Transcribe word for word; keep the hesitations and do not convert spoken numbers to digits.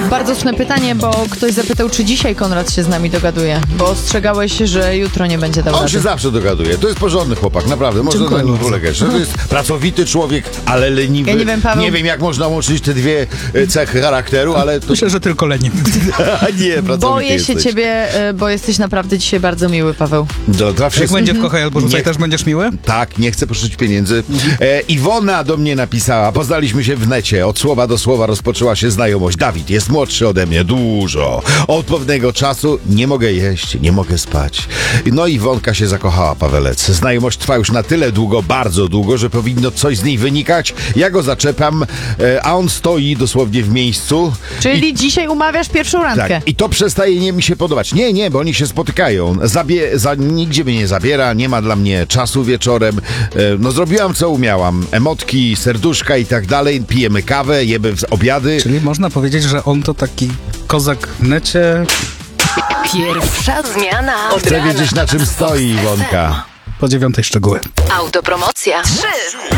Bardzo słuszne pytanie, bo ktoś zapytał, czy dzisiaj Konrad się z nami dogaduje, bo ostrzegałeś, że jutro nie będzie dał On rady. się zawsze dogaduje. To jest porządny chłopak, naprawdę. Można Dziękuję na nim bardzo. polegać. To jest pracowity człowiek, ale leniwy. Ja nie wiem, Paweł. Nie wiem, jak można łączyć te dwie e, cechy charakteru, ale to... Myślę, że tylko leni. nie, pracowity Boję się jesteś. ciebie, y, bo jesteś naprawdę dzisiaj bardzo miły, Paweł. Do, dla Jak wszystkich. będzie w Kochaj albo Rzucaj, Nie. też będziesz miły? Tak, nie chcę poszyć pieniędzy. E, Iwona do mnie napisała, poznaliśmy się w necie, od słowa do słowa rozpoczęła się znajomość. Dawid jest młodszy ode mnie, dużo. Od pewnego czasu nie mogę jeść, nie mogę spać. No i Iwonka się zakochała, Pawelec. Znajomość trwa już na tyle długo, bardzo długo, że powinno coś z niej wynikać. Ja go zaczepiam, e, a on stoi dosłownie w miejscu. Czyli dzisiaj umawiasz pierwszą randkę. Tak, i to przestaje nie mi się podobać. Nie, nie, bo oni się spotykają. Zabie, za, nigdzie mnie nie zabiera, nie ma dla mnie czasu wieczorem. E, no zrobiłam co umiałam. Emotki, serduszka i tak dalej. Pijemy kawę, jemy w- obiady. Czyli można powiedzieć, że on to taki kozak w necie. Pierwsza zmiana. Od Chcę rana wiedzieć, na czym stoi Iwonka. Po dziewiątej szczegóły. Autopromocja. Trzy.